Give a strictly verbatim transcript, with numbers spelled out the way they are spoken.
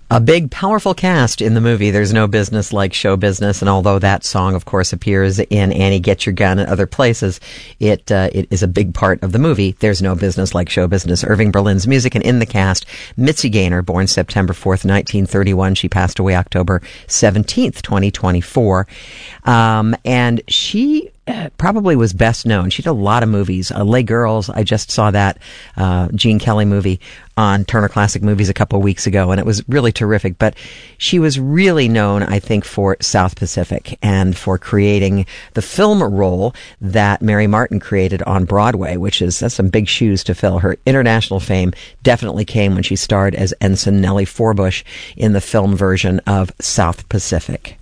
A big, powerful cast in the movie. There's no business like show business, and although that song, of course, appears in Annie, Get Your Gun and other places, it uh, it is a big part of the movie. There's no business like show business. Irving Berlin's music, and in the cast, Mitzi Gaynor, born September fourth, nineteen thirty-one. She passed away October seventeenth, twenty twenty-four. Um, and she probably was best known. She did a lot of movies. Uh, Les Girls, I just saw that uh, Gene Kelly movie on Turner Classic Movies a couple of weeks ago, and it was really terrific. But she was really known, I think, for South Pacific and for creating the film role that Mary Martin created on Broadway, which is that's some big shoes to fill. Her international fame definitely came when she starred as Ensign Nellie Forbush in the film version of South Pacific.